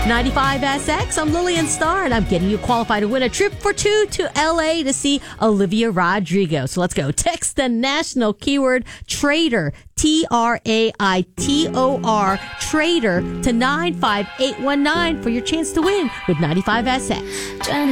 95SX, I'm Lillian Starr, and I'm getting you qualified to win a trip for two to LA to see Olivia Rodrigo. So let's go. Text the national keyword Traitor, TRAITOR, Traitor to 95819 for your chance to win with 95SX.